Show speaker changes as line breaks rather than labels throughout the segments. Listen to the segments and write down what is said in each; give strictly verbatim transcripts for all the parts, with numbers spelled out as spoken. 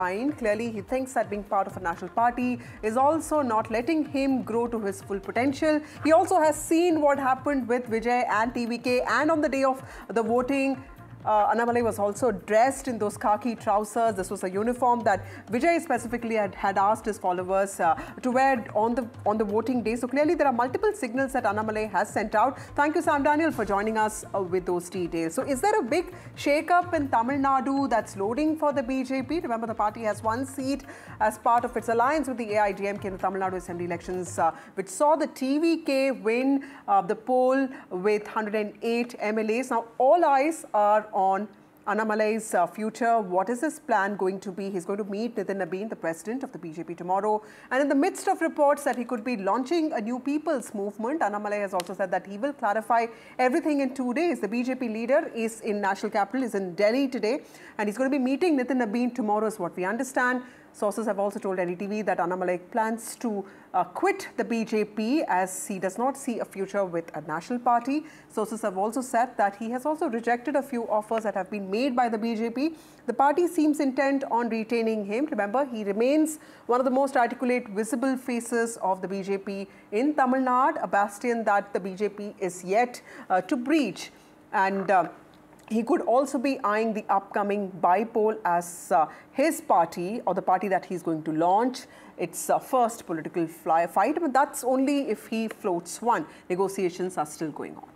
Clearly, he thinks that being part of a national party is also not letting him grow to his full potential. He also has seen what happened with Vijay and T V K, and on the day of the voting, Uh, Annamalai was also dressed in those khaki trousers. This was a uniform that Vijay specifically had, had asked his followers uh, to wear on the on the voting day. So clearly there are multiple signals that Annamalai has sent out. Thank you, Sam Daniel, for joining us uh, with those details. So is there a big shake-up in Tamil Nadu that's loading for the B J P? Remember, the party has one seat as part of its alliance with the A I D M K in the Tamil Nadu Assembly elections, uh, which saw the T V K win uh, the poll with one hundred eight M L As. Now, all eyes are on Annamalai's uh, future. What is his plan going to be? He's going to meet Nitin Nabin, the president of the B J P, tomorrow. And in the midst of reports that he could be launching a new people's movement, Annamalai has also said that he will clarify everything in two days. The B J P leader is in national capital, is in Delhi today, and he's going to be meeting Nitin Nabin tomorrow, is what we understand. Sources have also told N D T V that Annamalai plans to uh, quit the B J P as he does not see a future with a national party. Sources have also said that he has also rejected a few offers that have been made by the B J P. The party seems intent on retaining him. Remember, he remains one of the most articulate, visible faces of the B J P in Tamil Nadu, a bastion that the B J P is yet uh, to breach. And uh, he could also be eyeing the upcoming by-poll as uh, his party, or the party that he's going to launch, its uh, first political fly fight. But that's only if he floats one. Negotiations are still going on.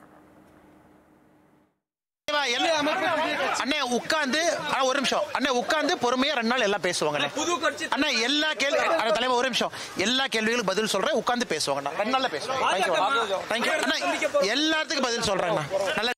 அண்ணே உட்கார்ந்து ஒரு நிமிஷம் அண்ணே உட்கார்ந்து பொறுமையா ரெண்டு நாள் எல்லாம் பேசுவாங்க அண்ணா எல்லா கேள்வி தலைவர் ஒரு நிமிஷம் எல்லா கேள்விகளுக்கும் பதில் சொல்றேன் உட்கார்ந்து பேசுவாங்க ரெண்டு நாள்ல பேசுவாங்க தேங்க்யூ அண்ணா எல்லாத்துக்கும் பதில் சொல்றேன் நல்லா.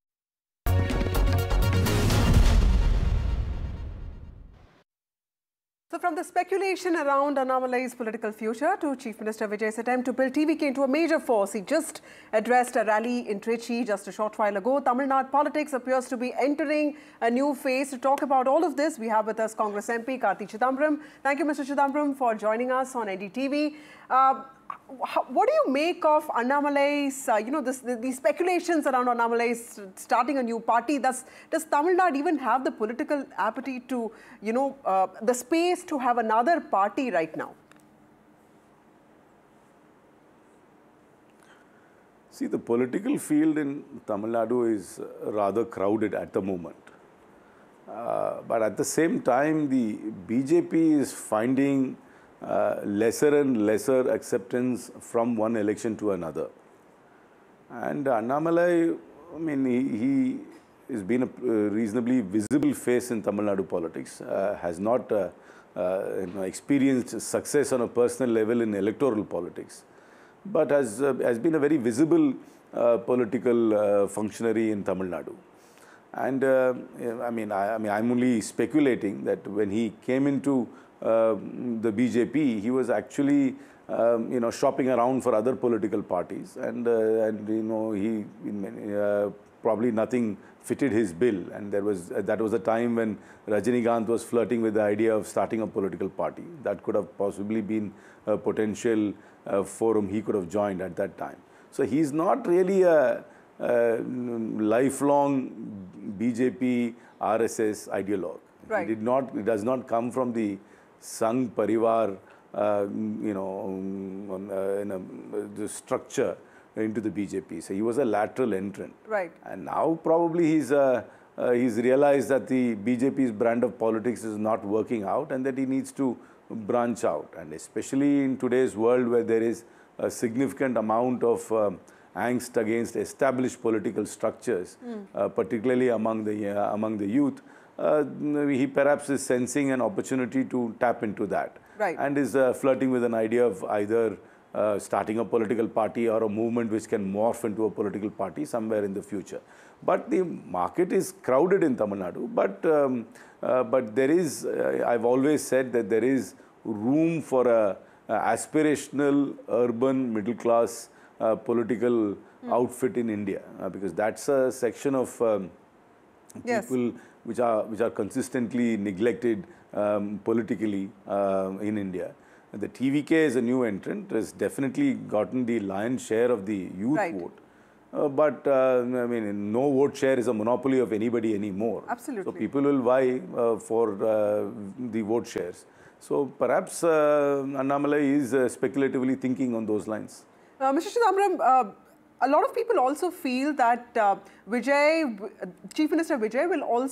So from the speculation around Annamalai's political future to Chief Minister Vijay's attempt to build T V K into a major force, he just addressed a rally in Trichy just a short while ago. Tamil Nadu politics appears to be entering a new phase. To talk about all of this, we have with us Congress M P Karthi Chidambaram. Thank you, Mister Chidambaram, for joining us on N D T V. Uh, How, what do you make of Annamalai's, uh, you know, this, the, these speculations around Annamalai's starting a new party? Does, does Tamil Nadu even have the political appetite to, you know, uh, the space to have another party right now?
See, the political field in Tamil Nadu is rather crowded at the moment. Uh, but at the same time, the B J P is finding Uh, lesser and lesser acceptance from one election to another. And Annamalai, I mean, he, he has been a reasonably visible face in Tamil Nadu politics, uh, has not uh, uh, you know, experienced success on a personal level in electoral politics, but has, uh, has been a very visible uh, political uh, functionary in Tamil Nadu. And uh, I mean, I, I mean, I'm only speculating that when he came into Uh, the B J P, he was actually, um, you know, shopping around for other political parties, and uh, and you know, he uh, probably nothing fitted his bill, and there was uh, that was a time when Rajinikanth was flirting with the idea of starting a political party. That could have possibly been a potential uh, forum he could have joined at that time. So he's not really a, a lifelong B J P R S S ideologue.
Right.
He did not. It does not come from the Sangh Parivar, uh, you know, um, uh, in a, uh, the structure into the B J P. So he was a lateral entrant.
Right.
And now probably he's uh, uh, he's realized that the B J P's brand of politics is not working out, and that he needs to branch out. And especially in today's world, where there is a significant amount of um, angst against established political structures, mm. uh, particularly among the uh, among the youth. Uh, he perhaps is sensing an opportunity to tap into that,
right,
and is uh, flirting with an idea of either uh, starting a political party or a movement which can morph into a political party somewhere in the future. But the market is crowded in Tamil Nadu. But um, uh, but there is, uh, I've always said that there is room for a, a aspirational urban middle class uh, political mm. outfit in India, uh, because that's a section of um, people. Yes. which are which are consistently neglected um, politically uh, in India. The T V K is a new entrant, has definitely gotten the lion's share of the youth
right.
vote. Uh, but uh, I mean, no vote share is a monopoly of anybody anymore.
Absolutely.
So people will vie uh, for uh, the vote shares. So perhaps uh, Annamalai is uh, speculatively thinking on those lines.
Uh, Mister Chidambaram, uh, a lot of people also feel that uh, Vijay, Chief Minister Vijay will also